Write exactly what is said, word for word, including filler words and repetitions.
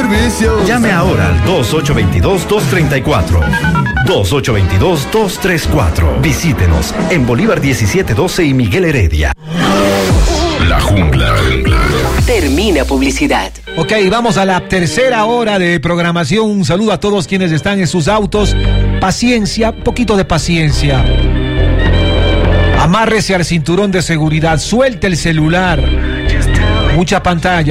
servicios. Llame ahora al dos ocho dos dos, dos tres cuatro. dos ocho dos dos, dos tres cuatro. Visítenos en Bolívar diecisiete doce y Miguel Heredia. La jungla. Termina publicidad. Ok, vamos a la tercera hora de programación. Un saludo a todos quienes están en sus autos. Paciencia, poquito de paciencia. Amárrese al cinturón de seguridad, suelte el celular. Mucha pantalla.